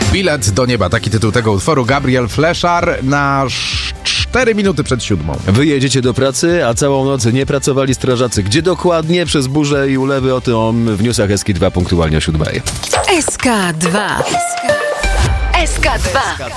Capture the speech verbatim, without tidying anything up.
Bilet do nieba, taki tytuł tego utworu. Gabriel Fleszar na cztery minuty przed siódmą. Wy jedziecie do pracy, a całą noc nie pracowali strażacy. Gdzie dokładnie? Przez burzę i ulewy, o tym w newsach S K dwa punktualnie o siódmej. S K dwa. S K dwa.